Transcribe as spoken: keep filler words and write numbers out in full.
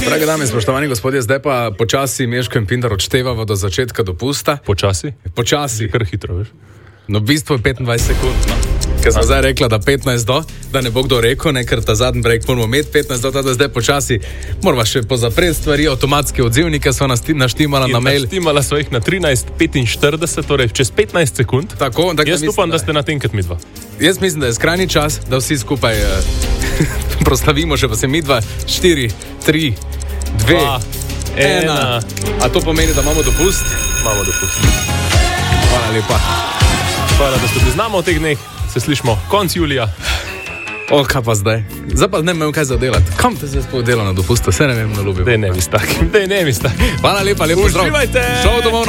Drage dame, spoštovani gospodje, zdaj pa počasi Meško in Pintar odštevamo do začetka dopusta. Počasi? Počasi. Kar hitro, veš. No, v bistvu je petindvajset sekund, no. Ker smo zdaj rekla, da petnajst do, da ne bo kdo rekel, ne, ker ta zadnji break moramo imeti petnajst do, da zdaj počasi moramo še pozapreti stvari, avtomatske odzivnike so nas naštimala na mail. Naštimala so jih na trinajst petinštirideset, torej čez petnajst sekund. Tako, tako jaz upam, da, da ste na tem, kot mi dva. Jaz mislim, da je skrajni čas, da vsi skupaj uh, proslavimo še pa se mi dva, štiri, tri, dve, dva, ena. ena. A to pomeni, da imamo dopust? Imamo dopust. Hvala lepa. Hvala, da ste bili z nami v teh dneh. Se slišimo konc julija. O, kaj pa zdaj? Zdaj pa ne vem, kaj za delati. Kam te zdaj spod dela na dopustu? Vse ne vem, na ljubi. Dej ne mi s takim, dej ne mi s takim. Hvala lepa, lepo zdrav. Uživajte! Šel domov.